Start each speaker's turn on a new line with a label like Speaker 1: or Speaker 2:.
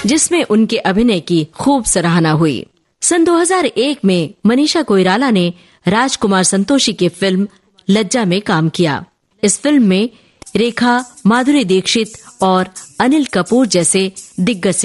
Speaker 1: जिसमें उनके अभिनय की खूब सराहना हुई। सन 2001 में मनीषा कोइराला ने राजकुमार संतोषी की फिल्म लज्जा में काम किया। इस फिल्म में रेखा, माधुरी दीक्षित और अनिल कपूर जैसे दिग्गज